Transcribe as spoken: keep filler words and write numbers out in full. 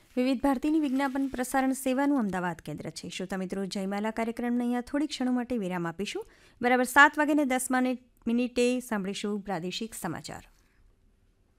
વિવિધ ભારતીની વિજ્ઞાપન પ્રસારણ સેવાનું અમદાવાદ કેન્દ્ર છે. શ્રોતા મિત્રો, જયમાલા કાર્યક્રમને અહીંયા થોડી ક્ષણો માટે વિરામ આપીશું. બરાબર સાત વાગ્યાને દસ મિનિટે સાંભળીશું પ્રાદેશિક સમાચાર.